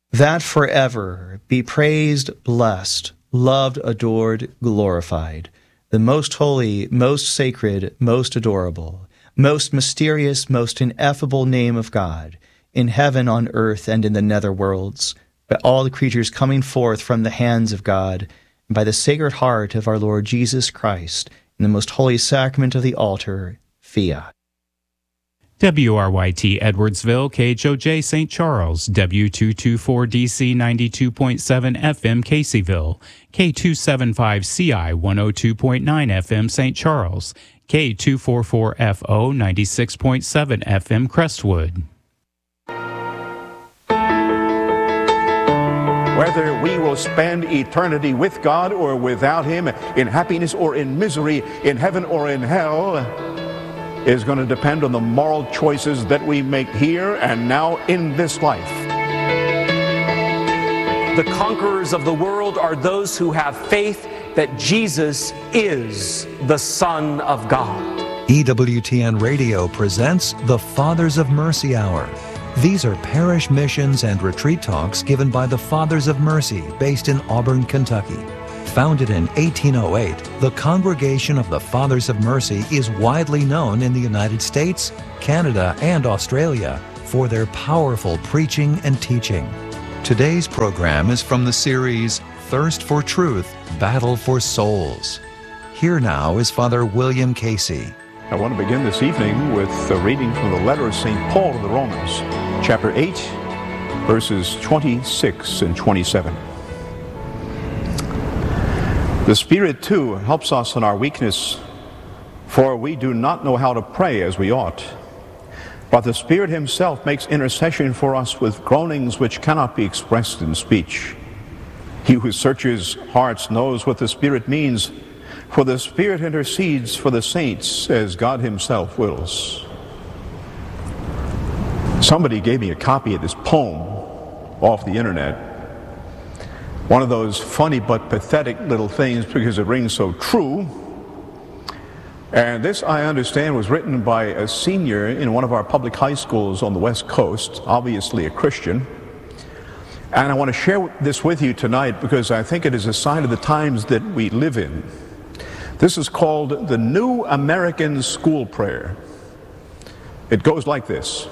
that forever be praised, blessed, loved, adored, glorified, the most holy, most sacred, most adorable, most mysterious, most ineffable name of God, in heaven, on earth, and in the nether worlds, by all the creatures coming forth from the hands of God, and by the Sacred Heart of our Lord Jesus Christ, in the most holy sacrament of the altar, Fiat. WRYT Edwardsville, KHOJ St. Charles, W224DC 92.7 FM Caseyville, K275CI 102.9 FM St. Charles, K244FO 96.7 FM Crestwood. Whether we will spend eternity with God or without Him, in happiness or in misery, in heaven or in hell, is going to depend on the moral choices that we make here and now in this life. The conquerors of the world are those who have faith that Jesus is the Son of God. EWTN Radio presents the Fathers of Mercy Hour. These are parish missions and retreat talks given by the Fathers of Mercy based in Auburn, Kentucky. Founded in 1808, the Congregation of the Fathers of Mercy is widely known in the United States, Canada, and Australia for their powerful preaching and teaching. Today's program is from the series Thirst for Truth, Battle for Souls. Here now is Father William Casey. I want to begin this evening with a reading from the letter of St. Paul to the Romans, chapter 8, verses 26 and 27. The Spirit, too, helps us in our weakness, for we do not know how to pray as we ought. But the Spirit Himself makes intercession for us with groanings which cannot be expressed in speech. He who searches hearts knows what the Spirit means, for the Spirit intercedes for the saints as God Himself wills. Somebody gave me a copy of this poem off the internet. One of those funny but pathetic little things because it rings so true. And this, I understand, was written by a senior in one of our public high schools on the West Coast, obviously a Christian. And I want to share this with you tonight because I think it is a sign of the times that we live in. This is called the New American School Prayer. It goes like this.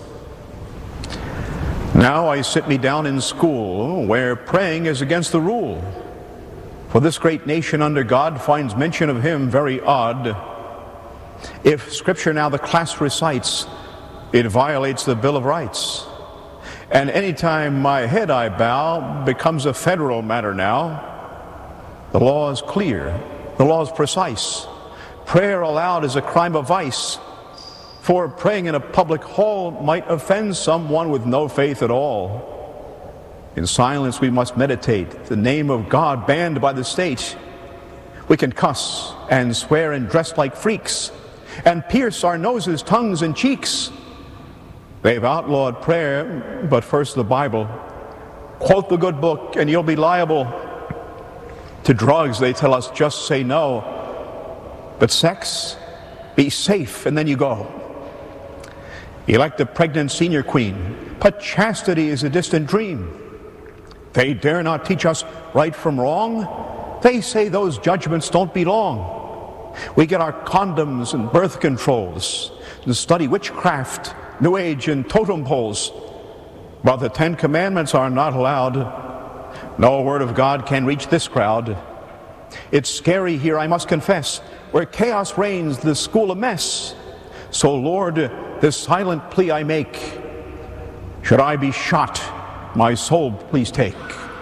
Now I sit me down in school, where praying is against the rule. For this great nation under God finds mention of Him very odd. If Scripture now the class recites, it violates the Bill of Rights. And anytime my head I bow becomes a federal matter now. The law is clear, the law is precise. Prayer aloud is a crime of vice. For praying in a public hall might offend someone with no faith at all. In silence we must meditate, the name of God banned by the state. We can cuss and swear and dress like freaks, and pierce our noses, tongues, and cheeks. They've outlawed prayer, but first the Bible. Quote the good book and you'll be liable. To drugs they tell us just say no. But sex, be safe and then you go. Elect a pregnant senior queen, but chastity is a distant dream. They dare not teach us right from wrong. They say those judgments don't belong. We get our condoms and birth controls and study witchcraft, New Age, and totem poles. But the 10 Commandments are not allowed. No word of God can reach this crowd. It's scary here, I must confess, where chaos reigns, the school a mess. So, Lord, this silent plea I make, should I be shot, my soul please take.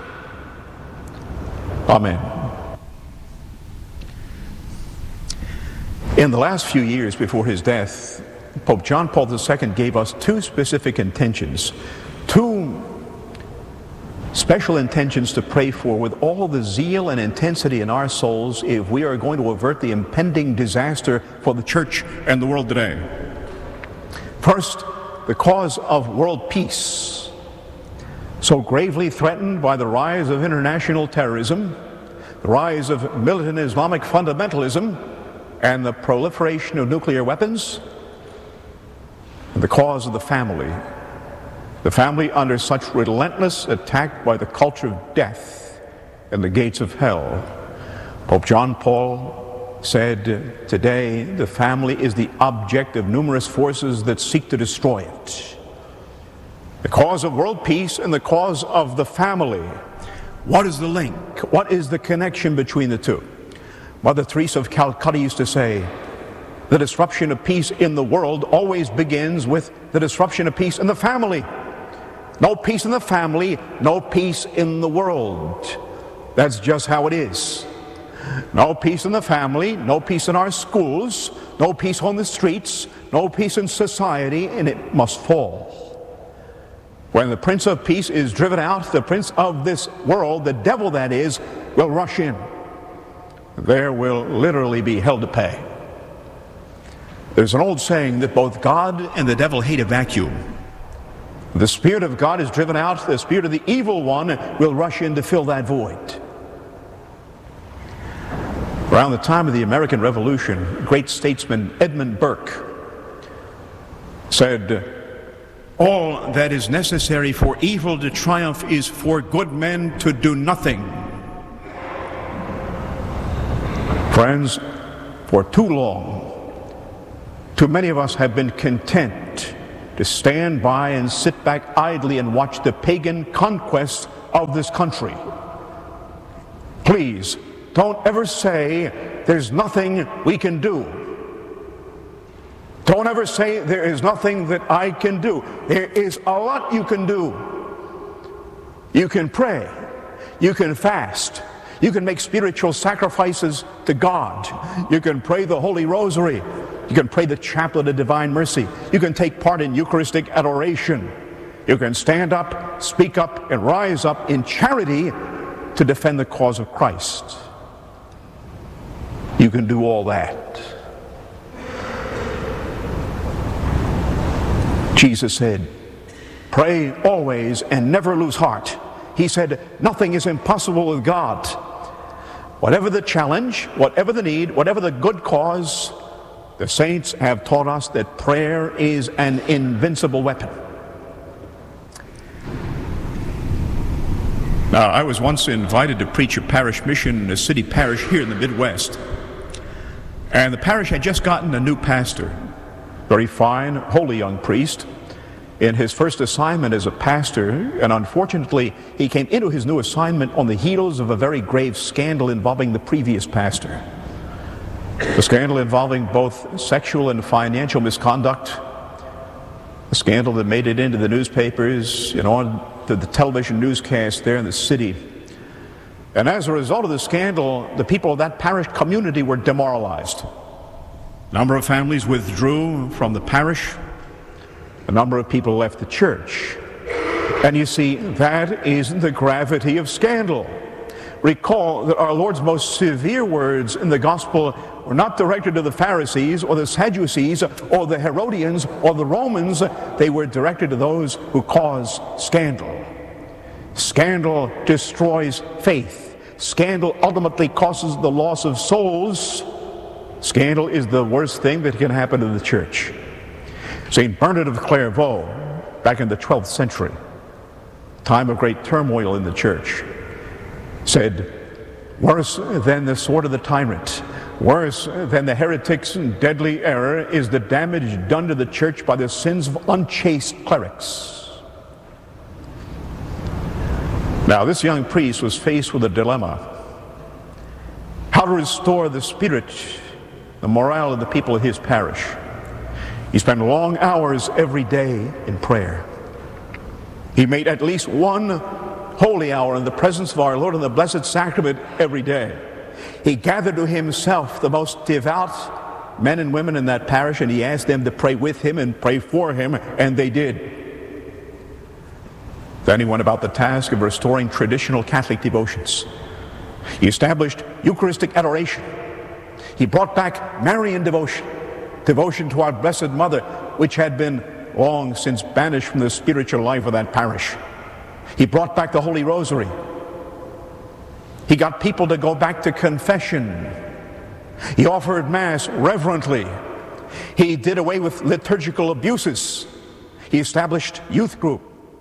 Amen. In the last few years before his death, Pope John Paul II gave us two specific intentions, two special intentions to pray for with all the zeal and intensity in our souls if we are going to avert the impending disaster for the church and the world today. First, the cause of world peace, so gravely threatened by the rise of international terrorism, the rise of militant Islamic fundamentalism, and the proliferation of nuclear weapons, and the cause of the family, The family under such relentless attack by the culture of death and the gates of hell. Pope John Paul said, today the family is the object of numerous forces that seek to destroy it. The cause of world peace and the cause of the family. What is the link? What is the connection between the two? Mother Teresa of Calcutta used to say, the disruption of peace in the world always begins with the disruption of peace in the family. No peace in the family, no peace in the world. That's just how it is. No peace in the family, no peace in our schools, no peace on the streets, no peace in society, and it must fall. When the Prince of Peace is driven out, the prince of this world, the devil that is, will rush in. There will literally be hell to pay. There's an old saying that both God and the devil hate a vacuum. The Spirit of God is driven out, the spirit of the evil one will rush in to fill that void. Around the time of the American Revolution, great statesman Edmund Burke said, all that is necessary for evil to triumph is for good men to do nothing. Friends, for too long, too many of us have been content to stand by and sit back idly and watch the pagan conquest of this country. Please, don't ever say there's nothing we can do. Don't ever say there is nothing that I can do. There is a lot you can do. You can pray. You can fast. You can make spiritual sacrifices to God. You can pray the Holy Rosary. You can pray the Chaplet of Divine Mercy. You can take part in Eucharistic adoration. You can stand up, speak up, and rise up in charity to defend the cause of Christ. You can do all that. Jesus said, pray always and never lose heart. He said, nothing is impossible with God. Whatever the challenge, whatever the need, whatever the good cause, the saints have taught us that prayer is an invincible weapon. Now, I was once invited to preach a parish mission in a city parish here in the Midwest. And the parish had just gotten a new pastor. Very fine, holy young priest. In his first assignment as a pastor, and unfortunately, he came into his new assignment on the heels of a very grave scandal involving the previous pastor. A scandal involving both sexual and financial misconduct. A scandal that made it into the newspapers and on the television newscast there in the city. And as a result of the scandal, the people of that parish community were demoralized. A number of families withdrew from the parish. A number of people left the church. And you see, that is the gravity of scandal. Recall that our Lord's most severe words in the gospel were not directed to the Pharisees or the Sadducees or the Herodians or the Romans. They were directed to those who cause scandal. Scandal destroys faith. Scandal ultimately causes the loss of souls. Scandal is the worst thing that can happen to the church. St. Bernard of Clairvaux, back in the 12th century, time of great turmoil in the church, said, worse than the sword of the tyrant, worse than the heretic's deadly error is the damage done to the church by the sins of unchaste clerics. Now, this young priest was faced with a dilemma. How to restore the spirit, the morale of the people of his parish. He spent long hours every day in prayer. He made at least one holy hour in the presence of our Lord in the Blessed Sacrament every day. He gathered to himself the most devout men and women in that parish, and he asked them to pray with him and pray for him, and they did. Then he went about the task of restoring traditional Catholic devotions. He established Eucharistic adoration. He brought back Marian devotion, devotion to our Blessed Mother, which had been long since banished from the spiritual life of that parish. He brought back the Holy Rosary. He got people to go back to confession. He offered Mass reverently. He did away with liturgical abuses. He established youth group.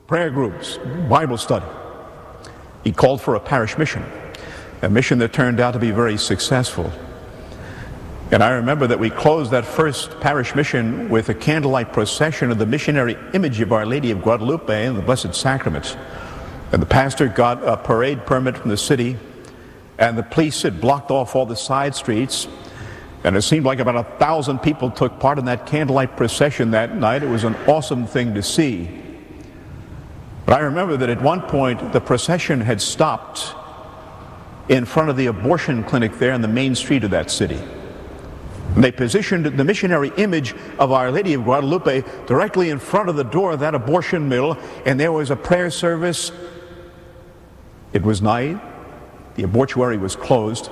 prayer groups, Bible study. He called for a parish mission, a mission that turned out to be very successful. And I remember that we closed that first parish mission with a candlelight procession of the missionary image of Our Lady of Guadalupe and the Blessed Sacraments. And the pastor got a parade permit from the city, and the police had blocked off all the side streets, and it seemed like about 1,000 people took part in that candlelight procession that night. It was an awesome thing to see. But I remember that at one point the procession had stopped in front of the abortion clinic there in the main street of that city. And they positioned the missionary image of Our Lady of Guadalupe directly in front of the door of that abortion mill, and there was a prayer service. It was night. The abortuary was closed.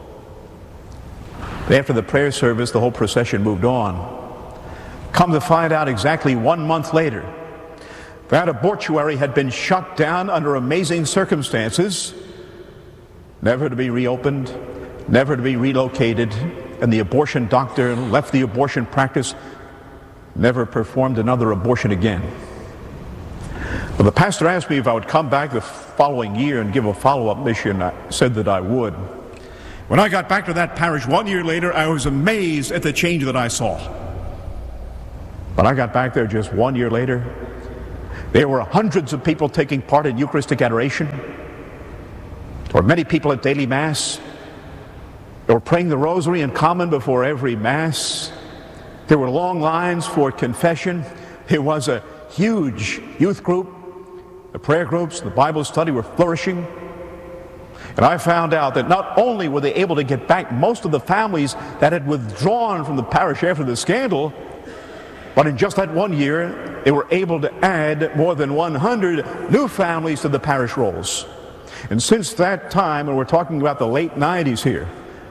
But after the prayer service, the whole procession moved on. Come to find out, exactly 1 month later, that abortuary had been shut down under amazing circumstances, never to be reopened, never to be relocated, and the abortion doctor left the abortion practice, never performed another abortion again. Well, the pastor asked me if I would come back the following year and give a follow-up mission. I said that I would. When I got back to that parish 1 year later, I was amazed at the change that I saw. When I got back there just 1 year later, there were hundreds of people taking part in Eucharistic adoration. There were many people at daily Mass. They were praying the Rosary in common before every Mass. There were long lines for confession. There was a huge youth group. The prayer groups, the Bible study were flourishing. And I found out that not only were they able to get back most of the families that had withdrawn from the parish after the scandal, but in just that 1 year, they were able to add more than 100 new families to the parish rolls. And since that time, and we're talking about the late 90s here,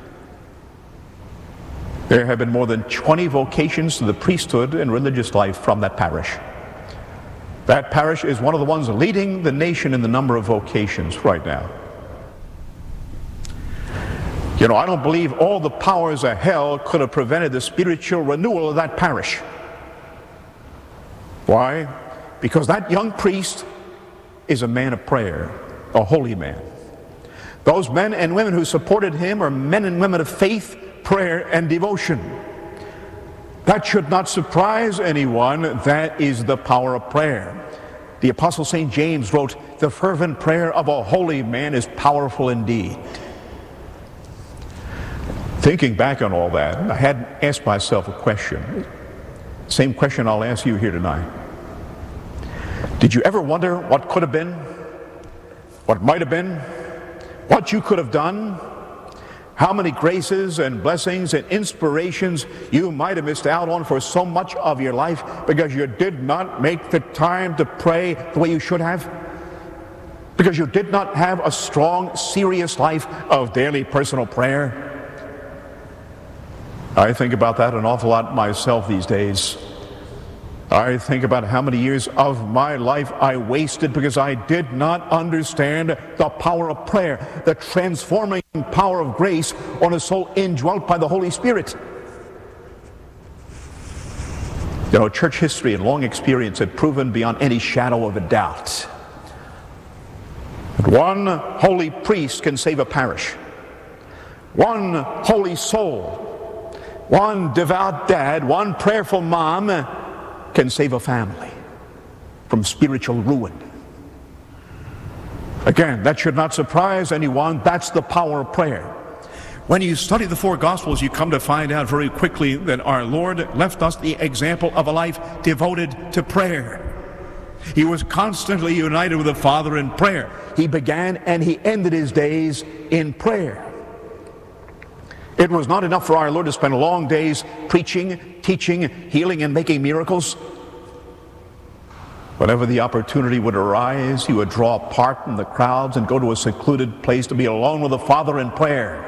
there have been more than 20 vocations to the priesthood and religious life from that parish. That parish is one of the ones leading the nation in the number of vocations right now. You know, I don't believe all the powers of hell could have prevented the spiritual renewal of that parish. Why? Because that young priest is a man of prayer, a holy man. Those men and women who supported him are men and women of faith, prayer, and devotion. That should not surprise anyone. That is the power of prayer. The Apostle St. James wrote, "The fervent prayer of a holy man is powerful indeed." Thinking back on all that, I had asked myself a question. Same question I'll ask you here tonight. Did you ever wonder what could have been? What might have been? What you could have done? How many graces and blessings and inspirations you might have missed out on for so much of your life because you did not make the time to pray the way you should have? Because you did not have a strong, serious life of daily personal prayer? I think about that an awful lot myself these days. I think about how many years of my life I wasted because I did not understand the power of prayer, the transforming power of grace on a soul indwelt by the Holy Spirit. You know, church history and long experience had proven beyond any shadow of a doubt that one holy priest can save a parish. One holy soul, one devout dad, one prayerful mom can save a family from spiritual ruin. Again, that should not surprise anyone. That's the power of prayer. When you study the four Gospels, you come to find out very quickly that our Lord left us the example of a life devoted to prayer. He was constantly united with the Father in prayer. He began and he ended his days in prayer. It was not enough for our Lord to spend long days preaching, teaching, healing, and making miracles. Whenever the opportunity would arise, he would draw apart from the crowds and go to a secluded place to be alone with the Father in prayer.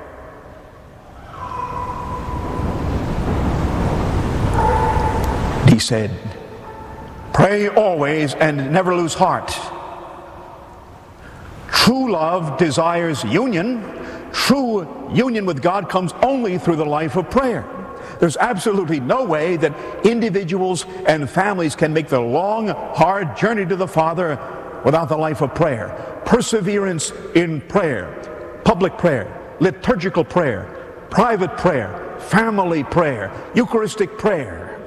He said, "Pray always and never lose heart." True love desires union. True union with God comes only through the life of prayer. There's absolutely no way that individuals and families can make the long, hard journey to the Father without the life of prayer. Perseverance in prayer, public prayer, liturgical prayer, private prayer, family prayer, Eucharistic prayer.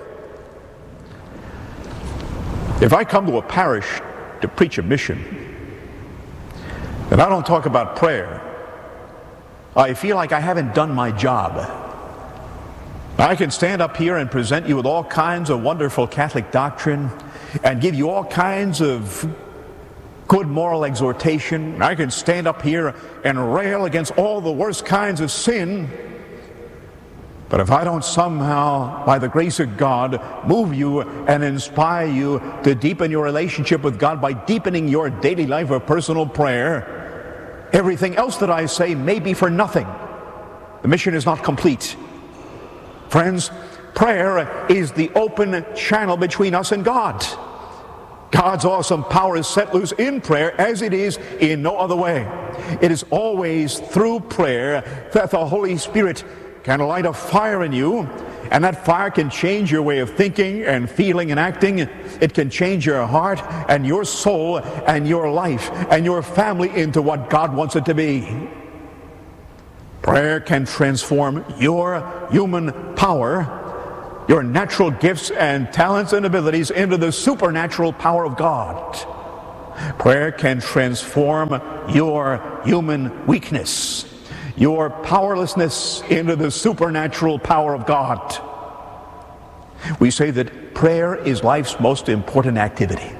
If I come to a parish to preach a mission and I don't talk about prayer, I feel like I haven't done my job. I can stand up here and present you with all kinds of wonderful Catholic doctrine and give you all kinds of good moral exhortation. I can stand up here and rail against all the worst kinds of sin. But if I don't somehow, by the grace of God, move you and inspire you to deepen your relationship with God by deepening your daily life of personal prayer, everything else that I say may be for nothing. The mission is not complete. Friends, prayer is the open channel between us and God. God's awesome power is set loose in prayer as it is in no other way. It is always through prayer that the Holy Spirit can light a fire in you, and that fire can change your way of thinking and feeling and acting. It can change your heart and your soul and your life and your family into what God wants it to be. Prayer can transform your human power, your natural gifts and talents and abilities into the supernatural power of God. Prayer can transform your human weakness, your powerlessness into the supernatural power of God. We say that prayer is life's most important activity.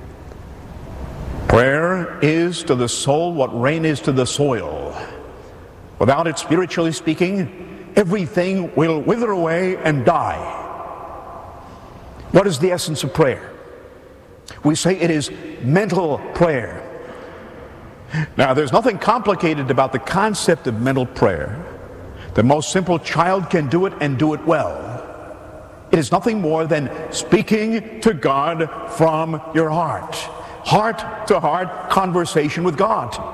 Prayer is to the soul what rain is to the soil. Without it, spiritually speaking, everything will wither away and die. What is the essence of prayer? We say it is mental prayer. Now, there's nothing complicated about the concept of mental prayer. The most simple child can do it and do it well. It is nothing more than speaking to God from your heart. Heart-to-heart conversation with God.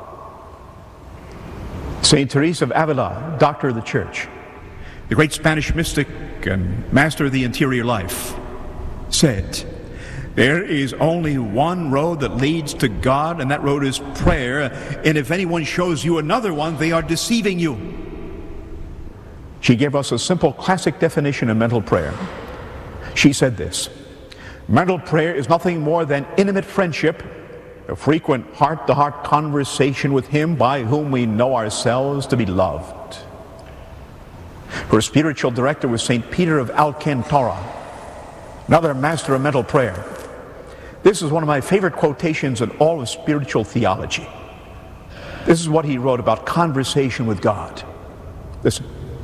St. Teresa of Avila, doctor of the Church, the great Spanish mystic and master of the interior life, said, "There is only one road that leads to God, and that road is prayer. And if anyone shows you another one, they are deceiving you." She gave us a simple classic definition of mental prayer. She said this: mental prayer is nothing more than intimate friendship, a frequent heart-to-heart conversation with Him by whom we know ourselves to be loved. Her spiritual director was St. Peter of Alcantara, another master of mental prayer. This is one of my favorite quotations in all of spiritual theology. This is what he wrote about conversation with God. Listen.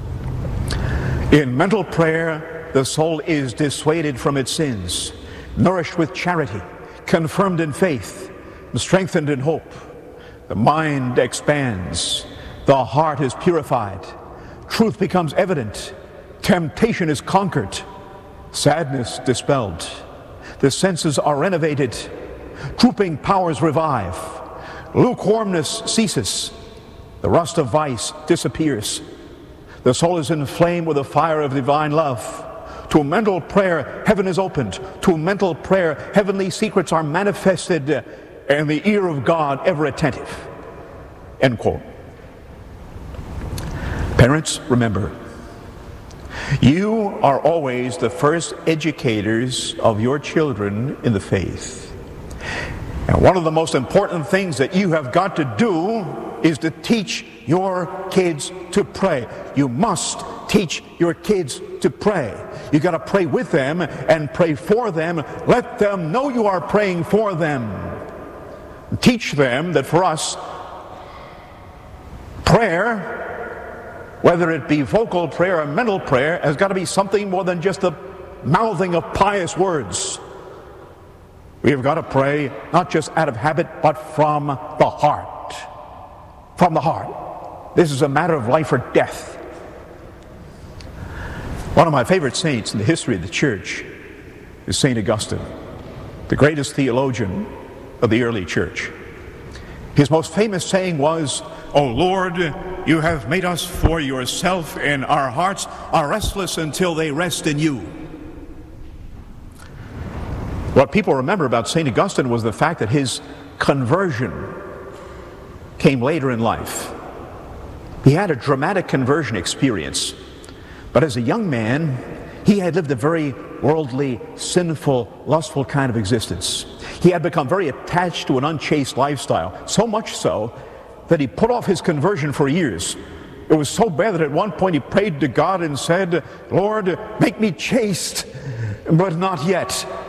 In mental prayer, the soul is dissuaded from its sins, nourished with charity, confirmed in faith, strengthened in hope. The mind expands, the heart is purified, truth becomes evident, temptation is conquered, sadness dispelled, the senses are renovated, drooping powers revive, lukewarmness ceases, the rust of vice disappears, the soul is inflamed with the fire of divine love. To mental prayer, heaven is opened. To mental prayer, heavenly secrets are manifested, and the ear of God ever attentive. End quote. Parents, remember, you are always the first educators of your children in the faith. And one of the most important things that you have got to do is to teach your kids to pray. You must teach your kids to pray. You got to pray with them and pray for them. Let them know you are praying for them. Teach them that for us, prayer, whether it be vocal prayer or mental prayer, has got to be something more than just the mouthing of pious words. We have got to pray not just out of habit, but from the heart. From the heart. This is a matter of life or death. One of my favorite saints in the history of the church is St. Augustine, the greatest theologian of the early church. His most famous saying was, O Lord, you have made us for yourself, and our hearts are restless until they rest in you. What people remember about St. Augustine was the fact that his conversion came later in life. He had a dramatic conversion experience, but as a young man, he had lived a very worldly, sinful, lustful kind of existence. He had become very attached to an unchaste lifestyle, so much so that he put off his conversion for years. It was so bad that at one point he prayed to God and said, Lord, make me chaste, but not yet.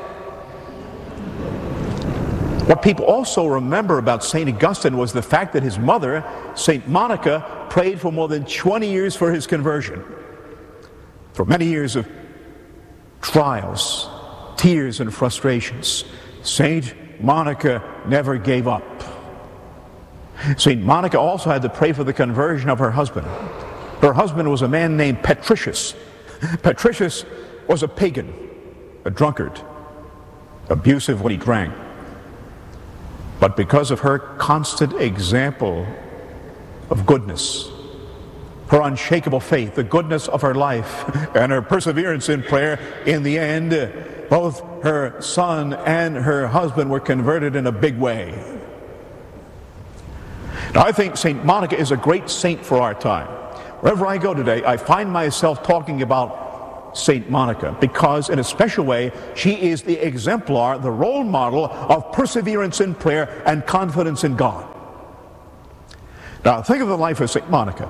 What people also remember about St. Augustine was the fact that his mother, St. Monica, prayed for more than 20 years for his conversion. For many years of trials, tears, and frustrations, St. Monica never gave up. St. Monica also had to pray for the conversion of her husband. Her husband was a man named Patricius. Patricius was a pagan, a drunkard, abusive when he drank. But because of her constant example of goodness, her unshakable faith, the goodness of her life, and her perseverance in prayer, in the end, both her son and her husband were converted in a big way. Now, I think St. Monica is a great saint for our time. Wherever I go today, I find myself talking about St. Monica because, in a special way, she is the exemplar, the role model of perseverance in prayer and confidence in God. Now, think of the life of St. Monica.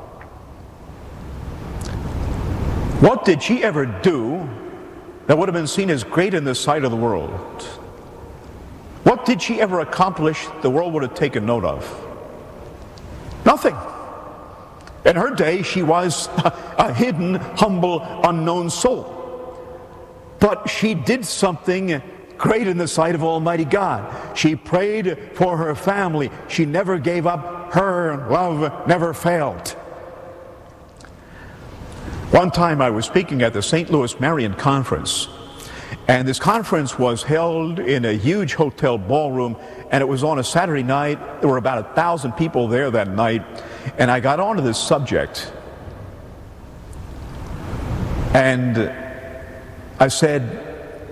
What did she ever do that would have been seen as great in the sight of the world? What did she ever accomplish the world would have taken note of? Nothing. In her day, she was a hidden, humble, unknown soul. But she did something great in the sight of Almighty God. She prayed for her family. She never gave up. Her love never failed. One time I was speaking at the St. Louis Marian Conference, and this conference was held in a huge hotel ballroom, and it was on a Saturday night. There were about 1,000 people there that night, and I got onto this subject, and I said,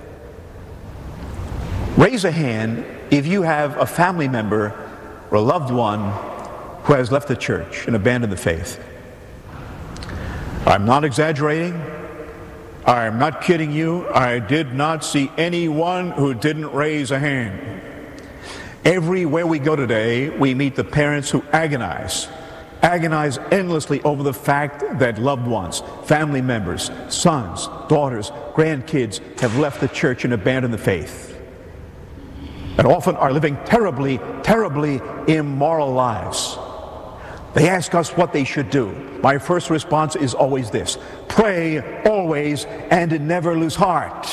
raise a hand if you have a family member or a loved one who has left the church and abandoned the faith. I'm not exaggerating. I'm not kidding you. I did not see anyone who didn't raise a hand. Everywhere we go today, we meet the parents who agonize endlessly over the fact that loved ones, family members, sons, daughters, grandkids have left the church and abandoned the faith, and often are living terribly, terribly immoral lives. They ask us what they should do. My first response is always this: pray always and never lose heart.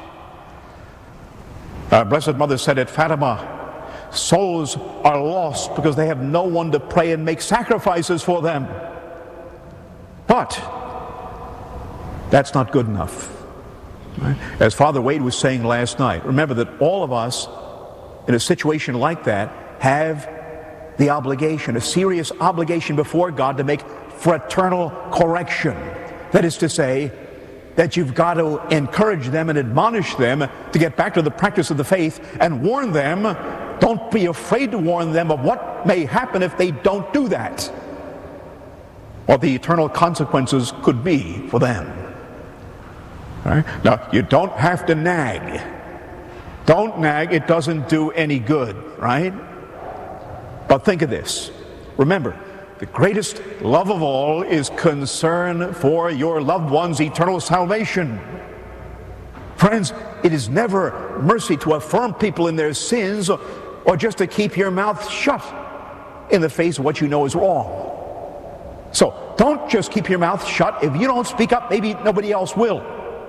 Our Blessed Mother said at Fatima, souls are lost because they have no one to pray and make sacrifices for them. But that's not good enough. As Father Wade was saying last night, remember that all of us in a situation like that have the obligation, a serious obligation before God to make fraternal correction. That is to say, that you've got to encourage them and admonish them to get back to the practice of the faith and warn them. Don't be afraid to warn them of what may happen if they don't do that, what the eternal consequences could be for them. All right? Now, you don't have to nag. Don't nag. It doesn't do any good, right? But think of this. Remember, the greatest love of all is concern for your loved one's eternal salvation. Friends, it is never mercy to affirm people in their sins or just to keep your mouth shut in the face of what you know is wrong. So don't just keep your mouth shut. If you don't speak up, maybe nobody else will.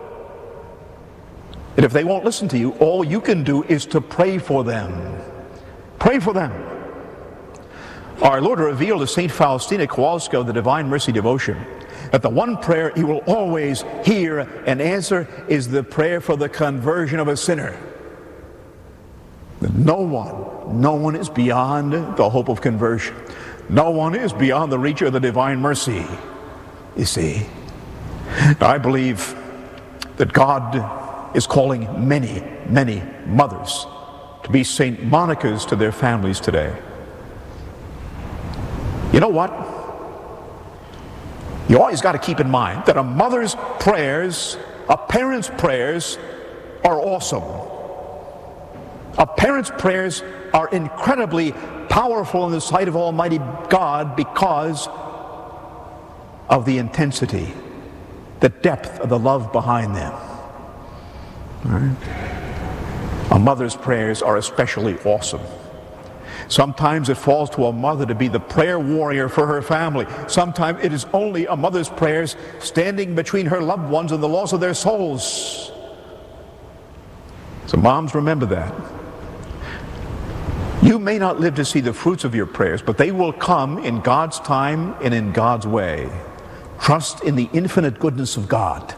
And if they won't listen to you, all you can do is to pray for them. Pray for them. Our Lord revealed to St. Faustina Kowalska of the Divine Mercy Devotion that the one prayer he will always hear and answer is the prayer for the conversion of a sinner. No one is beyond the hope of conversion. No one is beyond the reach of the divine mercy, you see. Now, I believe that God is calling many, many mothers to be St. Monica's to their families today. You know what? You always got to keep in mind that a mother's prayers, a parent's prayers, are awesome. A parent's prayers are incredibly powerful in the sight of Almighty God because of the intensity, the depth of the love behind them. All right? A mother's prayers are especially awesome. Sometimes it falls to a mother to be the prayer warrior for her family. Sometimes it is only a mother's prayers standing between her loved ones and the loss of their souls. So moms, remember that. You may not live to see the fruits of your prayers, but they will come in God's time and in God's way. Trust in the infinite goodness of God.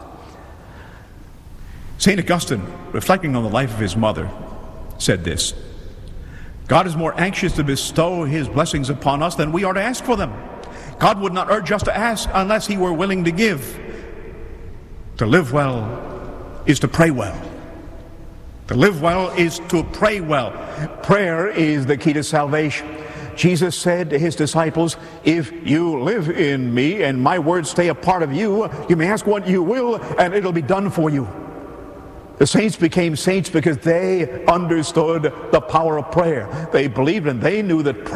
St. Augustine, reflecting on the life of his mother, said this: God is more anxious to bestow his blessings upon us than we are to ask for them. God would not urge us to ask unless he were willing to give. To live well is to pray well. To live well is to pray well. Prayer is the key to salvation. Jesus said to his disciples, if you live in me and my words stay a part of you, you may ask what you will and it'll be done for you. The saints became saints because they understood the power of prayer. They believed and they knew that prayer